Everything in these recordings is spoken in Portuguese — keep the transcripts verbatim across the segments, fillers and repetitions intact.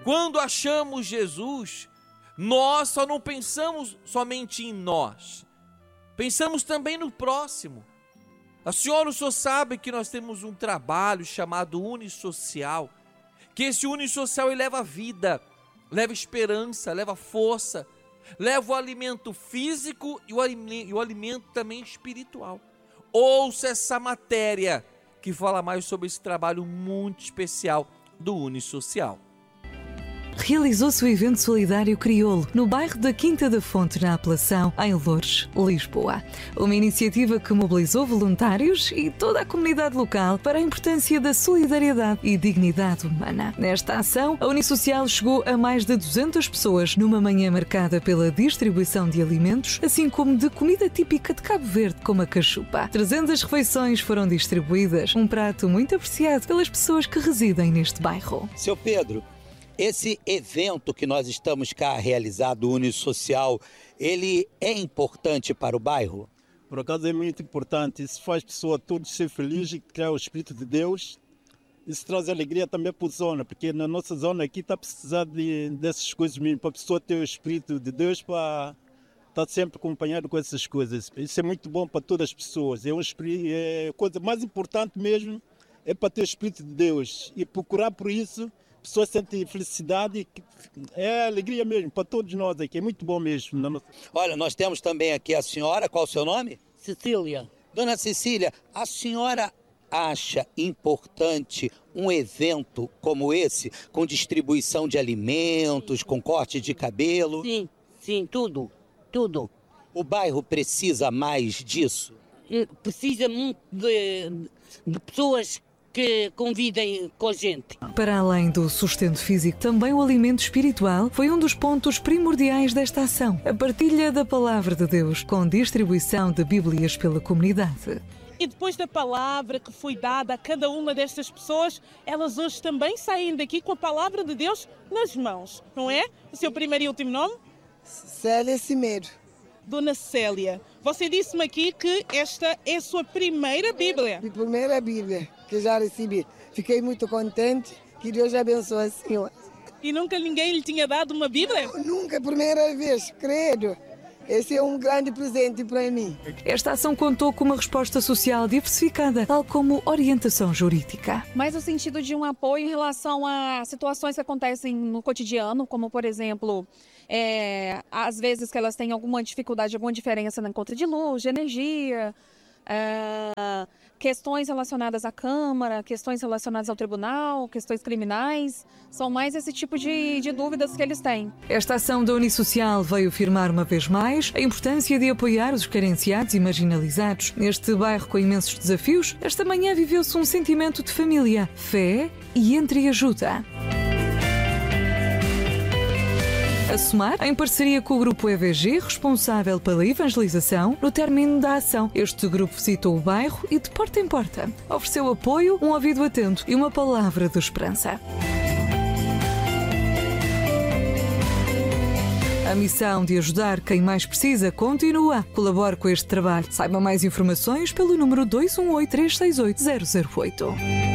Quando achamos Jesus, nós só não pensamos somente em nós, pensamos também no próximo. A senhora, o senhor sabe que nós temos um trabalho chamado Unisocial, que esse Unisocial ele leva vida, leva esperança, leva força, leva o alimento físico e o alimento, e o alimento também espiritual. Ouça essa matéria que fala mais sobre esse trabalho muito especial do Unisocial. Realizou-se o evento solidário Crioulo, no bairro da Quinta da Fonte, na Apelação, em Loures, Lisboa. Uma iniciativa que mobilizou voluntários e toda a comunidade local para a importância da solidariedade e dignidade humana. Nesta ação, a Unisocial chegou a mais de duzentas pessoas numa manhã marcada pela distribuição de alimentos, assim como de comida típica de Cabo Verde, como a cachupa. trezentas refeições foram distribuídas, um prato muito apreciado pelas pessoas que residem neste bairro. Seu Pedro, esse evento que nós estamos cá realizado, o Unisocial, ele é importante para o bairro? Por acaso é muito importante, isso faz a pessoa toda ser feliz e criar o Espírito de Deus. Isso traz alegria também para a zona, porque na nossa zona aqui está precisando de, dessas coisas mesmo, para a pessoa ter o Espírito de Deus, para estar sempre acompanhado com essas coisas. Isso é muito bom para todas as pessoas, é, um, é a coisa mais importante mesmo, é para ter o Espírito de Deus e procurar por isso. Pessoas sentem felicidade, é alegria mesmo para todos nós aqui, é muito bom mesmo. Olha, nós temos também aqui a senhora, qual o seu nome? Cecília. Dona Cecília, a senhora acha importante um evento como esse, com distribuição de alimentos, com corte de cabelo? Sim, sim, tudo, tudo. O bairro precisa mais disso? Precisa muito de, de pessoas que convidem com a gente. Para além do sustento físico, também o alimento espiritual foi um dos pontos primordiais desta ação. A partilha da palavra de Deus com distribuição de Bíblias pela comunidade. E depois da palavra que foi dada a cada uma destas pessoas, elas hoje também saem daqui com a palavra de Deus nas mãos, não é? O seu primeiro e último nome? Célia Cimeiro. Dona Célia, você disse-me aqui que esta é a sua primeira Bíblia. A primeira Bíblia que já recebi. Fiquei muito contente, que Deus abençoe a senhora. E nunca ninguém lhe tinha dado uma Bíblia? Não, nunca, primeira vez, credo. Esse é um grande presente para mim. Esta ação contou com uma resposta social diversificada, tal como orientação jurídica. Mas no sentido de um apoio em relação a situações que acontecem no cotidiano, como, por exemplo, é, às vezes que elas têm alguma dificuldade, alguma diferença na conta de luz, de energia, é, questões relacionadas à Câmara, questões relacionadas ao Tribunal, questões criminais, são mais esse tipo de, de dúvidas que eles têm. Esta ação da Unisocial veio afirmar uma vez mais a importância de apoiar os carenciados e marginalizados. Neste bairro com imensos desafios, esta manhã viveu-se um sentimento de família, fé e entreajuda. A somar, em parceria com o Grupo E V G, responsável pela evangelização, no término da ação, este grupo visitou o bairro e, de porta em porta, ofereceu apoio, um ouvido atento e uma palavra de esperança. A missão de ajudar quem mais precisa continua. Colabore com este trabalho. Saiba mais informações pelo número dois um oito, três seis oito, zero zero oito.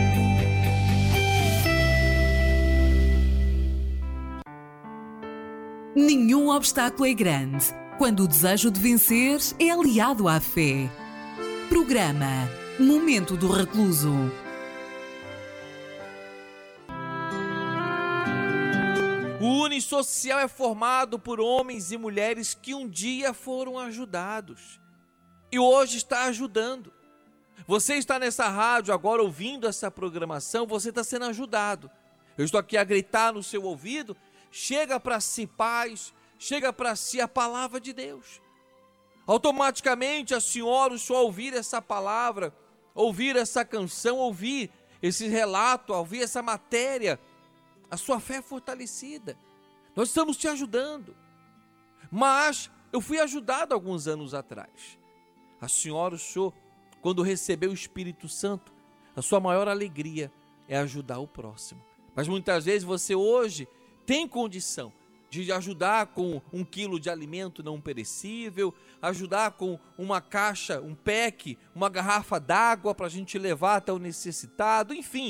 Nenhum obstáculo é grande quando o desejo de vencer é aliado à fé. Programa Momento do Recluso. O Unisocial é formado por homens e mulheres que um dia foram ajudados e hoje está ajudando. Você está nessa rádio agora ouvindo essa programação, você está sendo ajudado. Eu estou aqui a gritar no seu ouvido. Chega para si paz, chega para si a palavra de Deus. Automaticamente a senhora, o senhor ouvir essa palavra, ouvir essa canção, ouvir esse relato, ouvir essa matéria, a sua fé é fortalecida. Nós estamos te ajudando. Mas eu fui ajudado alguns anos atrás. A senhora, o senhor, quando recebeu o Espírito Santo, a sua maior alegria é ajudar o próximo. Mas muitas vezes você hoje tem condição de ajudar com um quilo de alimento não perecível, ajudar com uma caixa, um pack, uma garrafa d'água para a gente levar até o necessitado, enfim,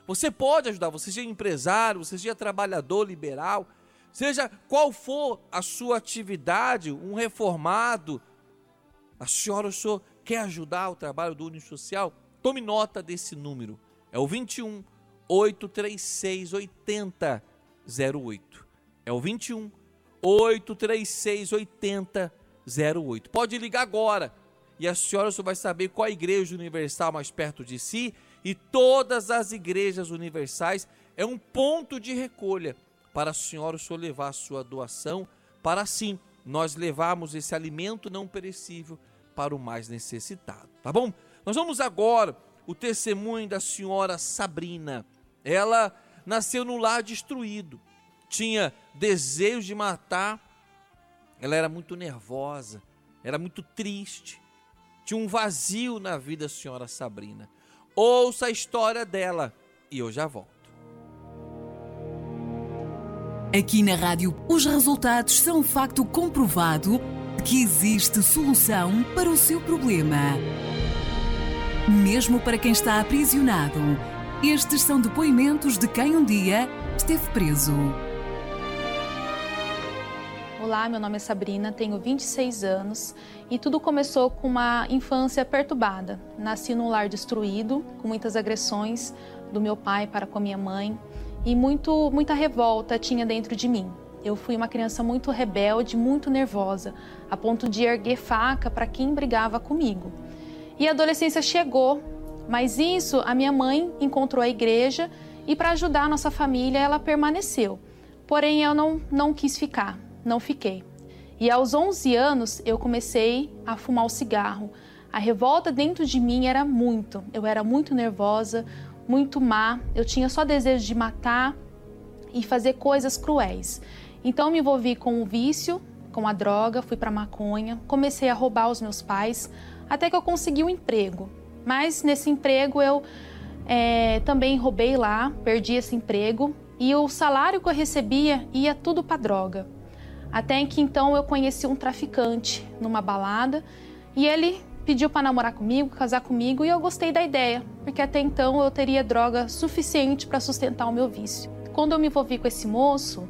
Você pode ajudar, você seja empresário, você seja trabalhador liberal, seja qual for a sua atividade, um reformado, a senhora ou o senhor quer ajudar o trabalho do Unisocial? Tome nota desse número, é o vinte e um, oitocentos e trinta e seis, oitenta zero oito. É o vinte e um, oitocentos e trinta e seis, oitenta zero oito. Pode ligar agora e a senhora só vai saber qual a igreja universal mais perto de si, e todas as igrejas universais é um ponto de recolha para a senhora ou o senhor levar a sua doação, para assim nós levarmos esse alimento não perecível para o mais necessitado, tá bom? Nós vamos agora o testemunho da senhora Sabrina. Ela nasceu num lar destruído, tinha desejo de matar, ela era muito nervosa, era muito triste, tinha um vazio na vida da senhora Sabrina. Ouça a história dela e eu já volto. Aqui na rádio, os resultados são um facto comprovado de que existe solução para o seu problema. Mesmo para quem está aprisionado, estes são depoimentos de quem um dia esteve preso. Olá, meu nome é Sabrina, tenho vinte e seis anos e tudo começou com uma infância perturbada. Nasci num lar destruído, com muitas agressões do meu pai para com a minha mãe e muito, muita revolta tinha dentro de mim. Eu fui uma criança muito rebelde, muito nervosa, a ponto de erguer faca para quem brigava comigo. E a adolescência chegou, mas isso a minha mãe encontrou a igreja e para ajudar a nossa família ela permaneceu. Porém eu não, não quis ficar. Não fiquei. E aos onze anos eu comecei a fumar o cigarro. A revolta dentro de mim era muito. Eu era muito nervosa, muito má. Eu tinha só desejo de matar e fazer coisas cruéis. Então eu me envolvi com o vício, com a droga, fui para maconha, comecei a roubar os meus pais, até que eu consegui um emprego. Mas nesse emprego eu é, também roubei lá, perdi esse emprego e o salário que eu recebia ia tudo para droga. Até que então eu conheci um traficante numa balada e ele pediu para namorar comigo, casar comigo, e eu gostei da ideia, porque até então eu teria droga suficiente para sustentar o meu vício. Quando eu me envolvi com esse moço,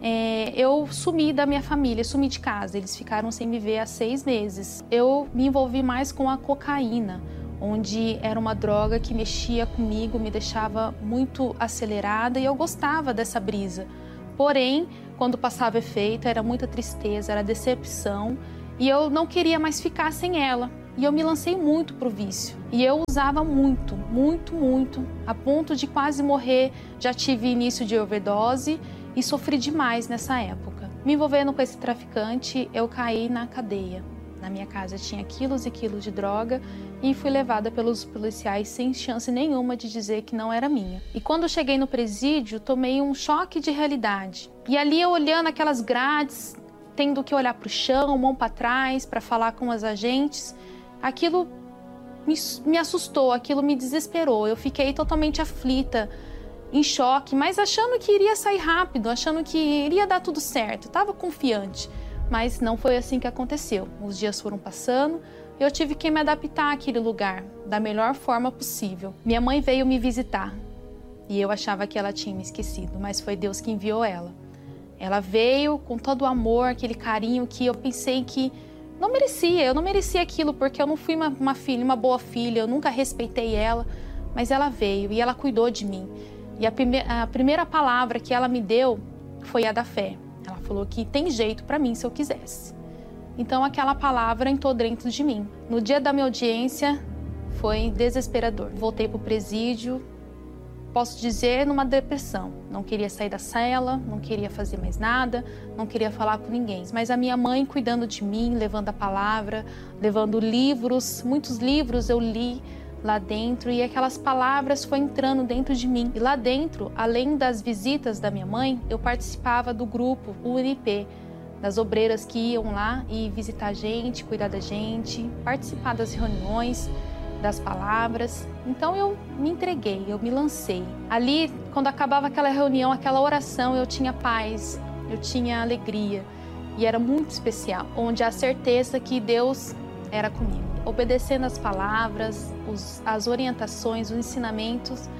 é, eu sumi da minha família, sumi de casa, eles ficaram sem me ver há seis meses. Eu me envolvi mais com a cocaína, onde era uma droga que mexia comigo, me deixava muito acelerada e eu gostava dessa brisa. Porém, quando passava efeito, era muita tristeza, era decepção e eu não queria mais ficar sem ela. E eu me lancei muito pro vício. E eu usava muito, muito, muito, a ponto de quase morrer. Já tive início de overdose e sofri demais nessa época. Me envolvendo com esse traficante, eu caí na cadeia. Na minha casa tinha quilos e quilos de droga e fui levada pelos policiais sem chance nenhuma de dizer que não era minha. E quando eu cheguei no presídio, tomei um choque de realidade. E ali eu olhando aquelas grades, tendo que olhar para o chão, mão para trás, para falar com os agentes, aquilo me, me assustou, aquilo me desesperou. Eu fiquei totalmente aflita, em choque, mas achando que iria sair rápido, achando que iria dar tudo certo. Estava confiante. Mas não foi assim que aconteceu. Os dias foram passando e eu tive que me adaptar àquele lugar da melhor forma possível. Minha mãe veio me visitar e eu achava que ela tinha me esquecido, mas foi Deus que enviou ela. Ela veio com todo o amor, aquele carinho que eu pensei que não merecia. Eu não merecia aquilo porque eu não fui uma, uma filha, uma boa filha, eu nunca respeitei ela, mas ela veio e ela cuidou de mim. E a, prime- a primeira palavra que ela me deu foi a da fé. Ela falou que tem jeito para mim se eu quisesse. Então aquela palavra entrou dentro de mim. No dia da minha audiência foi desesperador. Voltei para o presídio, posso dizer numa depressão. Não queria sair da cela, não queria fazer mais nada, não queria falar com ninguém. Mas a minha mãe cuidando de mim, levando a palavra, levando livros, muitos livros eu li lá dentro e aquelas palavras foram entrando dentro de mim. E lá dentro, além das visitas da minha mãe, eu participava do grupo U N I P, das obreiras que iam lá e visitar a gente, cuidar da gente, participar das reuniões, das palavras. Então eu me entreguei, eu me lancei. Ali, quando acabava aquela reunião, aquela oração, eu tinha paz, eu tinha alegria e era muito especial, onde a certeza que Deus era comigo. Obedecendo as palavras, os, as orientações, os ensinamentos,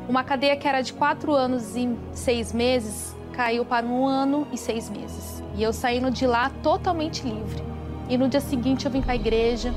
Uma cadeia que era de quatro anos e seis meses caiu para um ano e seis meses. E eu saindo de lá totalmente livre. E no dia seguinte eu vim para a igreja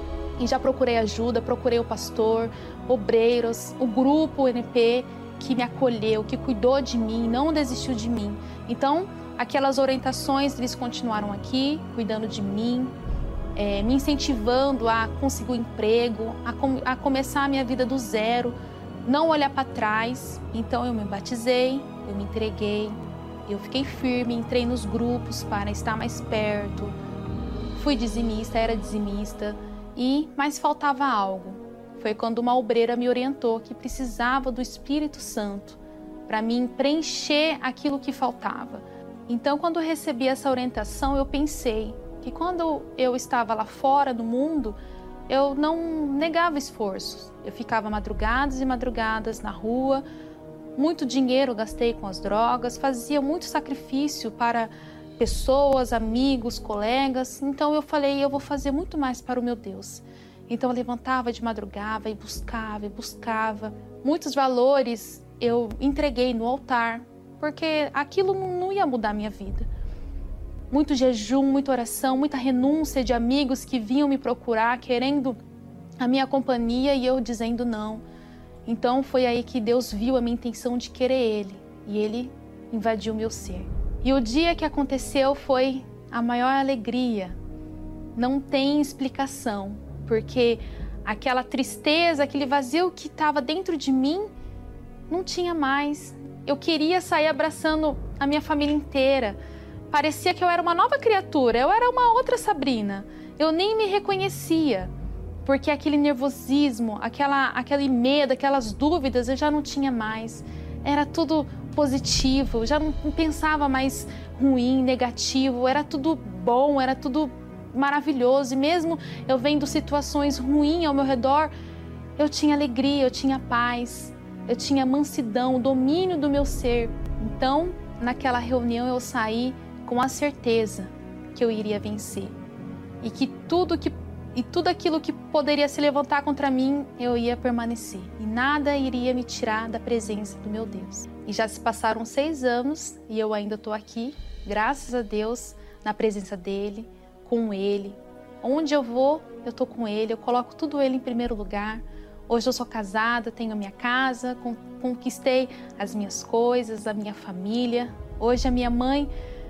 e já procurei ajuda, procurei o pastor, obreiros, o grupo N P que me acolheu, que cuidou de mim, não desistiu de mim. Então, aquelas orientações, eles continuaram aqui, cuidando de mim, é, me incentivando a conseguir um emprego, a, com, a começar a minha vida do zero, não olhar para trás. Então eu me batizei, eu me entreguei, eu fiquei firme, entrei nos grupos para estar mais perto, fui dizimista, era dizimista, e mas faltava algo. Foi quando uma obreira me orientou que precisava do Espírito Santo para mim preencher aquilo que faltava. Então, quando eu recebi essa orientação, eu pensei que quando eu estava lá fora no mundo, eu não negava esforços. Eu ficava madrugadas e madrugadas na rua, muito dinheiro gastei com as drogas, fazia muito sacrifício para pessoas, amigos, colegas. Então eu falei, eu vou fazer muito mais para o meu Deus. Então eu levantava de madrugada e buscava e buscava. Muitos valores eu entreguei no altar, porque aquilo não ia mudar a minha vida. Muito jejum, muita oração, muita renúncia de amigos que vinham me procurar, querendo a minha companhia e eu dizendo não. Então foi aí que Deus viu a minha intenção de querer Ele e Ele invadiu o meu ser. E o dia que aconteceu foi a maior alegria. Não tem explicação, porque aquela tristeza, aquele vazio que estava dentro de mim, não tinha mais. Eu queria sair abraçando a minha família inteira. Parecia que eu era uma nova criatura, eu era uma outra Sabrina. Eu nem me reconhecia, porque aquele nervosismo, aquela, aquele medo, aquelas dúvidas, eu já não tinha mais. Era tudo positivo, eu já não pensava mais ruim, negativo, era tudo bom, era tudo maravilhoso. E mesmo eu vendo situações ruins ao meu redor, eu tinha alegria, eu tinha paz, eu tinha mansidão, o domínio do meu ser. Então, naquela reunião eu saí com a certeza que eu iria vencer e que tudo que e tudo aquilo que poderia se levantar contra mim, eu ia permanecer e nada iria me tirar da presença do meu Deus. E já se passaram seis anos e eu ainda estou aqui, graças a Deus, na presença dele, com ele. Onde eu vou, eu estou com ele, eu coloco tudo ele em primeiro lugar. Hoje eu sou casada, tenho a minha casa, conquistei as minhas coisas, a minha família. Hoje a minha mãe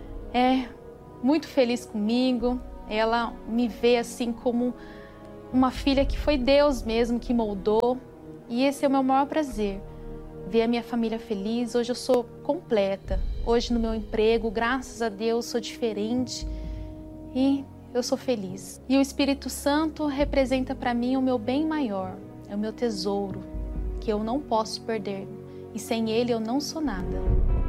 é muito feliz comigo. Ela me vê assim como uma filha que foi Deus mesmo que moldou. E esse é o meu maior prazer, ver a minha família feliz. Hoje eu sou completa. Hoje no meu emprego, graças a Deus, sou diferente e eu sou feliz. E o Espírito Santo representa para mim o meu bem maior, é o meu tesouro, que eu não posso perder. E sem ele eu não sou nada.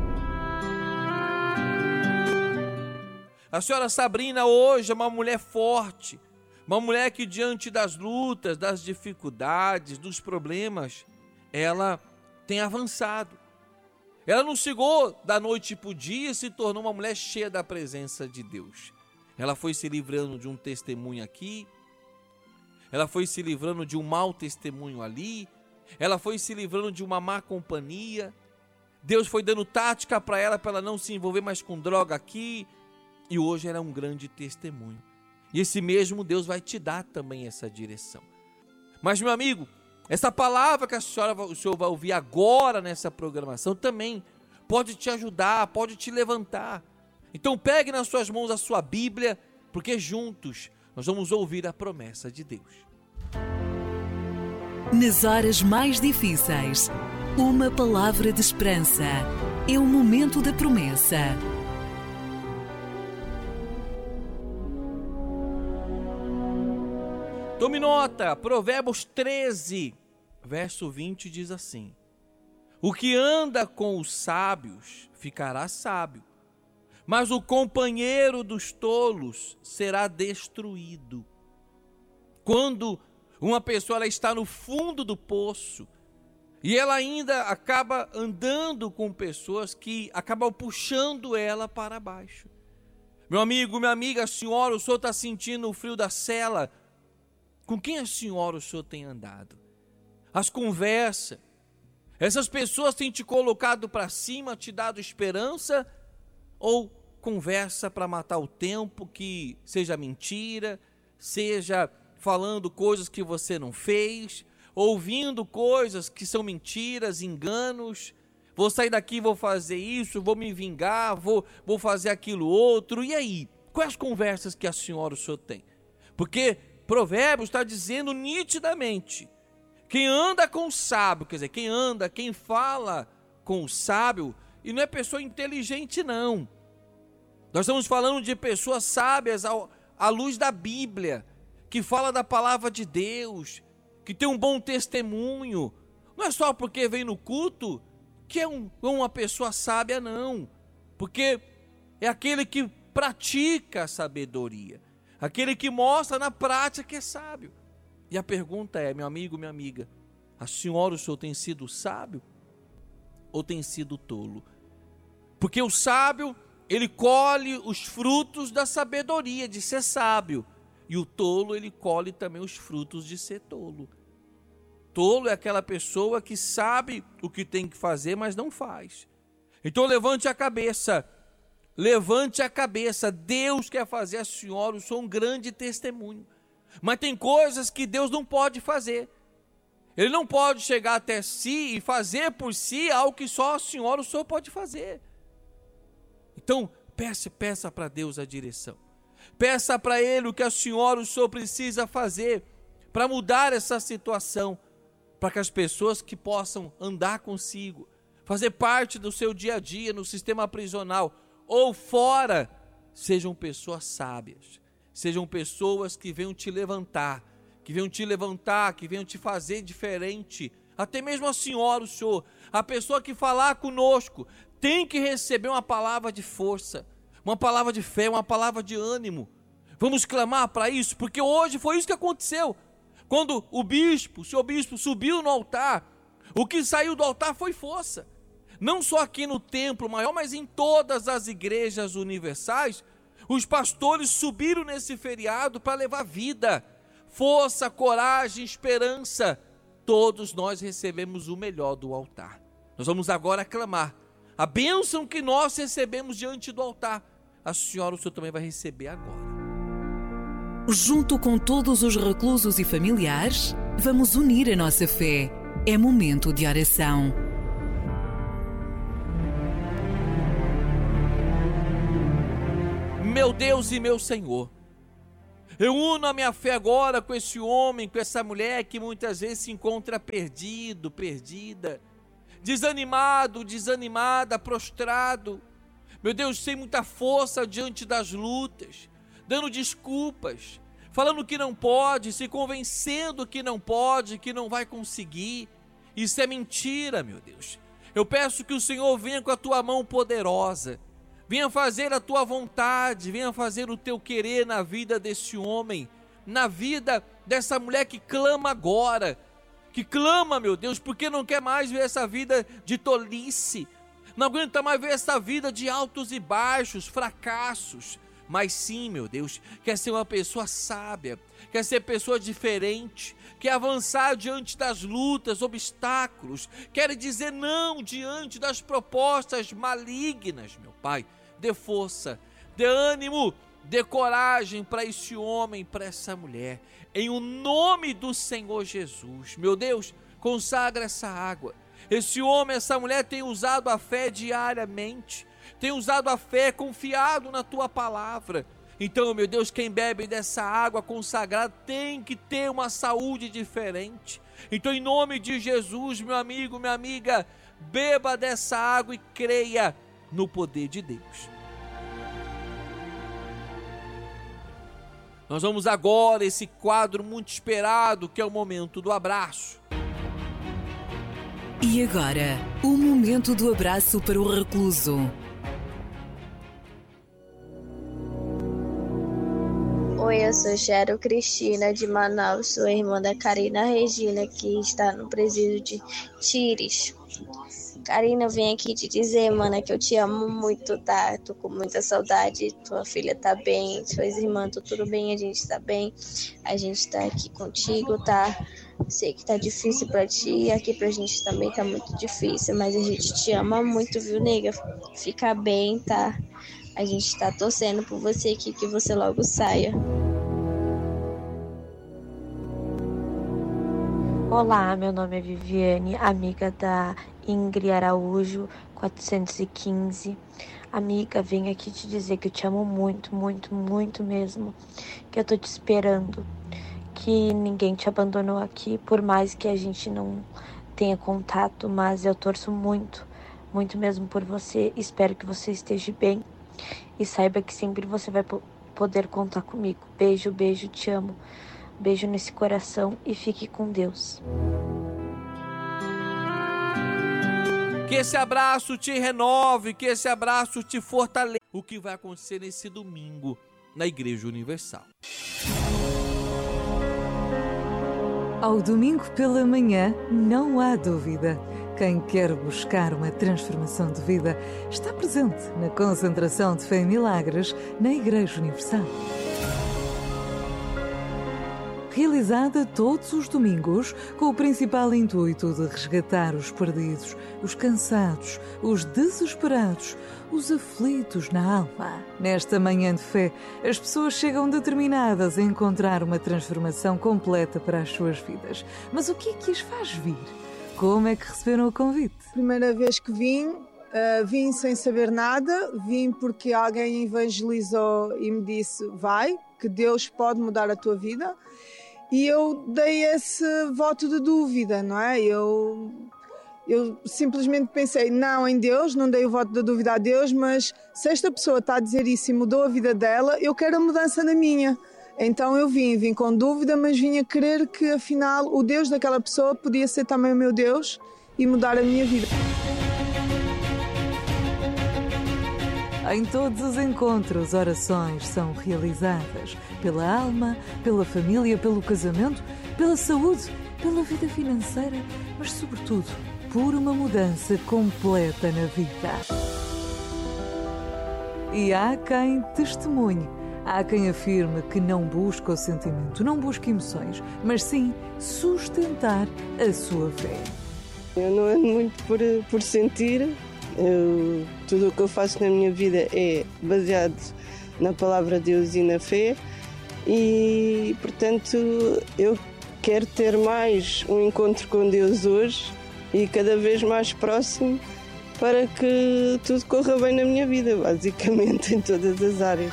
A senhora Sabrina hoje é uma mulher forte, uma mulher que diante das lutas, das dificuldades, dos problemas, ela tem avançado. Ela não chegou da noite para o dia e se tornou uma mulher cheia da presença de Deus. Ela foi se livrando de um testemunho aqui, ela foi se livrando de um mau testemunho ali, ela foi se livrando de uma má companhia. Deus foi dando tática para ela, para ela não se envolver mais com droga aqui. E hoje ela é um grande testemunho. E esse mesmo Deus vai te dar também essa direção. Mas, meu amigo, essa palavra que a senhora, o senhor vai ouvir agora nessa programação também pode te ajudar, pode te levantar. Então pegue nas suas mãos a sua Bíblia, porque juntos nós vamos ouvir a promessa de Deus. Nas horas mais difíceis, uma palavra de esperança. É o momento da promessa. Tome nota, Provérbios treze, verso vinte diz assim: o que anda com os sábios ficará sábio, mas o companheiro dos tolos será destruído. Quando uma pessoa ela está no fundo do poço e ela ainda acaba andando com pessoas que acabam puxando ela para baixo. Meu amigo, minha amiga, a senhora, o senhor está sentindo o frio da cela? Com quem a senhora, o senhor tem andado? As conversas, Essas pessoas têm te colocado para cima, te dado esperança, ou conversa para matar o tempo, que seja mentira, seja falando coisas que você não fez, ouvindo coisas que são mentiras, enganos. Vou sair daqui, vou fazer isso, vou me vingar, vou, vou fazer aquilo outro. E aí? Quais conversas que a senhora, o senhor tem? Porque Provérbios está dizendo nitidamente, quem anda com o sábio, quer dizer, quem anda, quem fala com o sábio, e não é pessoa inteligente não. Nós estamos falando de pessoas sábias ao, à luz da Bíblia, que fala da palavra de Deus, que tem um bom testemunho. Não é só porque vem no culto que é um, uma pessoa sábia, não. Porque é aquele que pratica a sabedoria, aquele que mostra na prática que é sábio. E a pergunta é, meu amigo, minha amiga, a senhora, o senhor tem sido sábio ou tem sido tolo? Porque o sábio, ele colhe os frutos da sabedoria, de ser sábio. E o tolo, ele colhe também os frutos de ser tolo. Tolo é aquela pessoa que sabe o que tem que fazer, mas não faz. Então levante a cabeça, levante a cabeça. Deus quer fazer a senhora, o senhor, um grande testemunho. Mas tem coisas que Deus não pode fazer. Ele não pode chegar até si e fazer por si algo que só a senhora, o senhor, pode fazer. Então, peça, peça para Deus a direção. Peça para Ele o que a senhora, o senhor, precisa fazer para mudar essa situação, para que as pessoas que possam andar consigo, fazer parte do seu dia a dia no sistema prisional ou fora, sejam pessoas sábias, sejam pessoas que venham te levantar, que venham te levantar, que venham te fazer diferente. Até mesmo a senhora, o senhor, a pessoa que falar conosco, tem que receber uma palavra de força, uma palavra de fé, uma palavra de ânimo. Vamos clamar para isso, porque hoje foi isso que aconteceu. Quando o bispo, o senhor bispo, subiu no altar, o que saiu do altar foi força. Não só aqui no templo maior, mas em todas as igrejas universais, os pastores subiram nesse feriado para levar vida, força, coragem, esperança. Todos nós recebemos o melhor do altar. Nós vamos agora clamar. A bênção que nós recebemos diante do altar, a senhora, o senhor também vai receber agora. Junto com todos os reclusos e familiares, vamos unir a nossa fé. É momento de oração. Meu Deus e meu Senhor, eu uno a minha fé agora com esse homem, com essa mulher que muitas vezes se encontra perdido, perdida, desanimado, desanimada, prostrado. Meu Deus, sem muita força diante das lutas, dando desculpas, falando que não pode, se convencendo que não pode, que não vai conseguir. Isso é mentira, meu Deus. Eu peço que o Senhor venha com a tua mão poderosa, venha fazer a tua vontade, venha fazer o teu querer na vida desse homem, na vida dessa mulher que clama agora, que clama, meu Deus, porque não quer mais ver essa vida de tolice, não aguenta mais ver essa vida de altos e baixos, fracassos, mas sim, meu Deus, quer ser uma pessoa sábia, quer ser pessoa diferente, quer avançar diante das lutas, obstáculos, quer dizer não diante das propostas malignas, meu Pai. Dê força, dê ânimo, dê coragem para esse homem, para essa mulher, em o nome do Senhor Jesus. Meu Deus, consagra essa água. Esse homem, essa mulher tem usado a fé diariamente, tem usado a fé confiado na tua palavra. Então, meu Deus, quem bebe dessa água consagrada tem que ter uma saúde diferente. Então, em nome de Jesus, meu amigo, minha amiga, beba dessa água e creia no poder de Deus. Nós vamos agora a esse quadro muito esperado, que é o momento do abraço. E agora, o momento do abraço para o recluso. Oi, eu sou Chero Cristina de Manaus, sou irmã da Karina Regina, que está no presídio de Tires. Karina, eu vim aqui te dizer, mana, que eu te amo muito, tá? Tô com muita saudade, tua filha tá bem, suas irmãs, tô tudo bem, a gente tá bem. A gente tá aqui contigo, tá? Sei que tá difícil pra ti, aqui pra gente também tá muito difícil, mas a gente te ama muito, viu, nega? Fica bem, tá? A gente tá torcendo por você aqui, que você logo saia. Olá, meu nome é Viviane, amiga da Ingrid Araújo, quatrocentos e quinze. Amiga, venho aqui te dizer que eu te amo muito, muito, muito mesmo. Que eu tô te esperando. Que ninguém te abandonou aqui, por mais que a gente não tenha contato, mas eu torço muito, muito mesmo por você. Espero que você esteja bem e saiba que sempre você vai poder contar comigo. Beijo, beijo, te amo. Beijo nesse coração e fique com Deus. Que esse abraço te renove, que esse abraço te fortaleça. O que vai acontecer nesse domingo na Igreja Universal? Ao domingo pela manhã, não há dúvida. Quem quer buscar uma transformação de vida está presente na concentração de Fé e Milagres na Igreja Universal. Realizada todos os domingos, com o principal intuito de resgatar os perdidos, os cansados, os desesperados, os aflitos na alma. Nesta manhã de fé, as pessoas chegam determinadas a encontrar uma transformação completa para as suas vidas. Mas o que é que as faz vir? Como é que receberam o convite? Primeira vez que vim, uh, vim sem saber nada, vim porque alguém evangelizou e me disse, vai, que Deus pode mudar a tua vida. E eu dei esse voto de dúvida, não é? Eu, eu simplesmente pensei, não em Deus, não dei o voto de dúvida a Deus, mas se esta pessoa está a dizer isso e mudou a vida dela, eu quero a mudança na minha. Então eu vim, vim com dúvida, mas vim a crer que afinal o Deus daquela pessoa podia ser também o meu Deus e mudar a minha vida. Em todos os encontros, orações são realizadas pela alma, pela família, pelo casamento, pela saúde, pela vida financeira, mas sobretudo por uma mudança completa na vida. E há quem testemunhe, há quem afirme que não busca o sentimento, não busca emoções, mas sim sustentar a sua fé. Eu não ando muito por, por sentir. Eu, tudo o que eu faço na minha vida é baseado na palavra de Deus e na fé e, portanto, eu quero ter mais um encontro com Deus hoje e cada vez mais próximo para que tudo corra bem na minha vida, basicamente, em todas as áreas.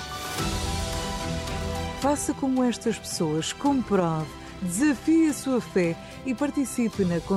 Faça como estas pessoas, comprove, desafie a sua fé e participe na